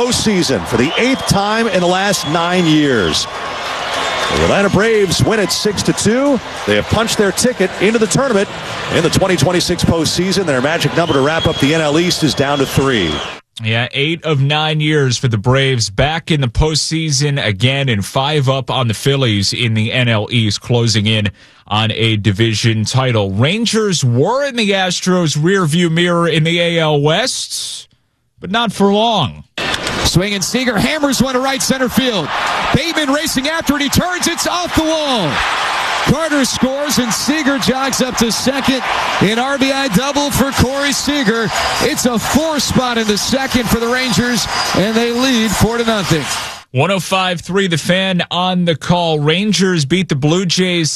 postseason for the 8th time in the last 9 years. The Atlanta Braves win it 6-2. They have punched their ticket into the tournament in the 2026 postseason. Their magic number to wrap up the NL East is down to 3. Yeah, 8 of 9 years for the Braves, back in the postseason again, and 5 up on the Phillies in the NL East, closing in on a division title. Rangers were in the Astros' rearview mirror in the AL West, but not for long. Swinging Seager hammers one to right center field. Bateman racing after it. He turns. It's off the wall. Carter scores, and Seager jogs up to second. An RBI double for Corey Seager. It's a 4 spot in the second for the Rangers, and they lead 4-0. 105.3 The Fan on the call. Rangers beat the Blue Jays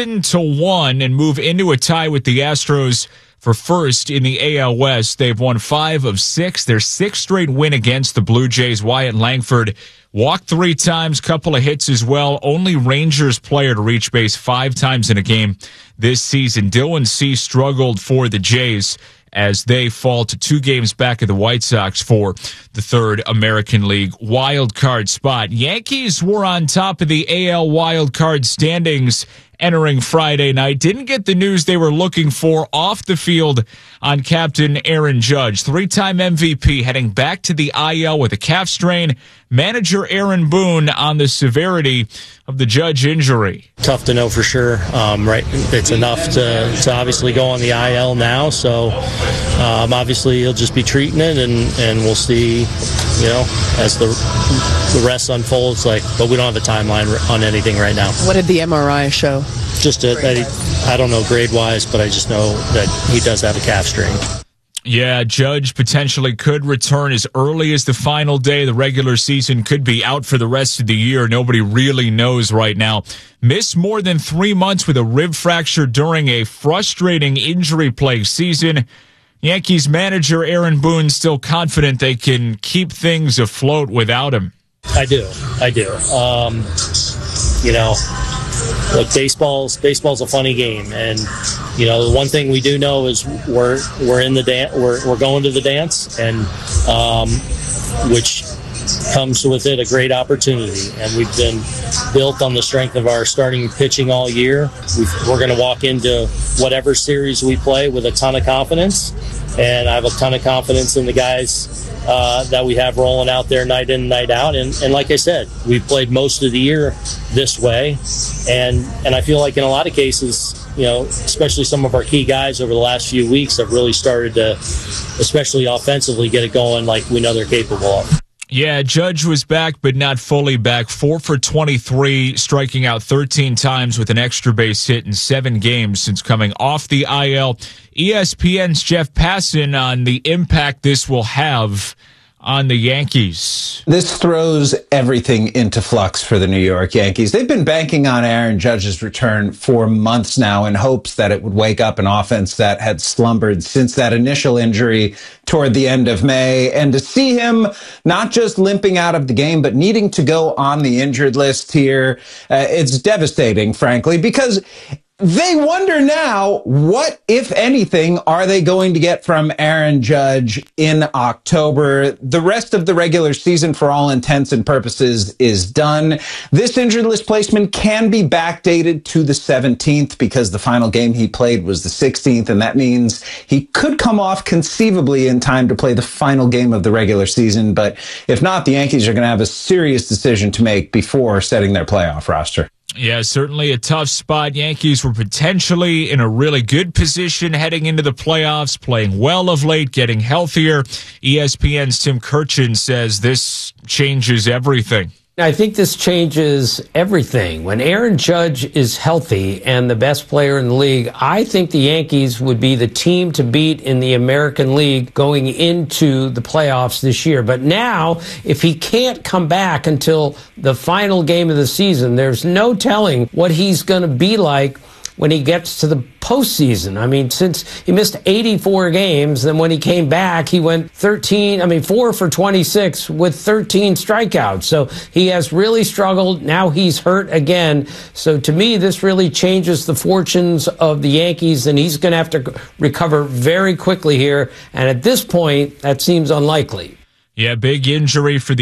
7-1 and move into a tie with the Astros for first in the AL West. They've won 5 of 6. Their 6th straight win against the Blue Jays. Wyatt Langford walked 3 times, couple of hits as well. Only Rangers player to reach base 5 times in a game this season. Dylan Cease struggled for the Jays as they fall to 2 games back of the White Sox for the 3rd American League wild card spot. Yankees were on top of the AL wild card standings entering Friday night. Didn't get the news they were looking for off the field on Captain Aaron Judge. 3-time MVP heading back to the IL with a calf strain. Manager Aaron Boone on the severity of the Judge injury. Tough to know for sure. Right, it's enough to obviously go on the IL now. So obviously he'll just be treating it, and we'll see, as the rest unfolds. But we don't have a timeline on anything right now. What did the MRI show? Just I don't know grade-wise, but I just know that he does have a calf strain. Yeah, Judge potentially could return as early as the final day. The regular season could be out for the rest of the year. Nobody really knows right now. Missed more than 3 months with a rib fracture during a frustrating injury-plagued season. Yankees manager Aaron Boone still confident they can keep things afloat without him. I do. Look, baseball's a funny game, and the one thing we do know is we're in the we're going to the dance, and which comes with it a great opportunity. And we've been built on the strength of our starting pitching all year. We're going to walk into whatever series we play with a ton of confidence, and I have a ton of confidence in the guys that we have rolling out there night in and night out. And like I said, we've played most of the year this way, and I feel like in a lot of cases, especially some of our key guys over the last few weeks have really started to, especially offensively, get it going like we know they're capable of. Yeah, Judge was back, but not fully back. 4 for 23, striking out 13 times with an extra base hit in 7 games since coming off the IL. ESPN's Jeff Passan on the impact this will have on the Yankees. This throws everything into flux for the New York Yankees. They've been banking on Aaron Judge's return for months now in hopes that it would wake up an offense that had slumbered since that initial injury toward the end of May. And to see him not just limping out of the game, but needing to go on the injured list here, it's devastating, frankly, because they wonder now, what, if anything, are they going to get from Aaron Judge in October? The rest of the regular season, for all intents and purposes, is done. This injured list placement can be backdated to the 17th because the final game he played was the 16th, and that means he could come off conceivably in time to play the final game of the regular season. But if not, the Yankees are going to have a serious decision to make before setting their playoff roster. Yeah, certainly a tough spot. Yankees were potentially in a really good position heading into the playoffs, playing well of late, getting healthier. ESPN's Tim Kurkjian says this changes everything. I think this changes everything. When Aaron Judge is healthy and the best player in the league, I think the Yankees would be the team to beat in the American League going into the playoffs this year. But now, if he can't come back until the final game of the season, there's no telling what he's going to be like when he gets to the postseason. I mean, since he missed 84 games, then when he came back, he went 4 for 26 with 13 strikeouts. So he has really struggled. Now he's hurt again. So to me, this really changes the fortunes of the Yankees, and he's going to have to recover very quickly here. And at this point, that seems unlikely. Yeah, big injury for the